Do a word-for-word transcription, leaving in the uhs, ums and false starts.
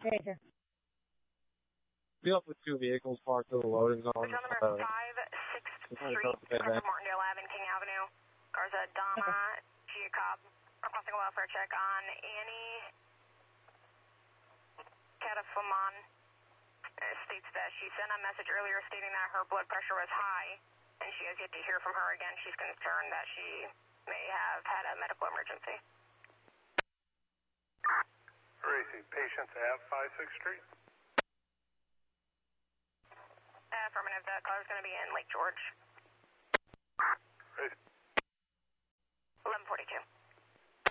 Roger. Be up with two vehicles parked to the loading zone. Which on number five sixth Street, across from Martindale Avenue and King Avenue. Cars at Dama, Giacob, requesting a welfare check on Annie Catafaman. It states that she sent a message earlier stating that her blood pressure was high, and she has yet to hear from her again. She's concerned that she may have had a medical emergency. Racing patients at five sixth Street. Affirmative, the car is going to be in Lake George. Racing. eleven forty-two.